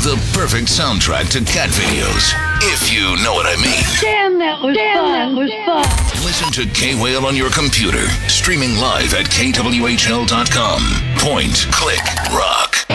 The perfect soundtrack to cat videos, if you know what I mean. Damn, that was fun. Listen to K-Whale on your computer, streaming live at kwhl.com. Point, click, rock.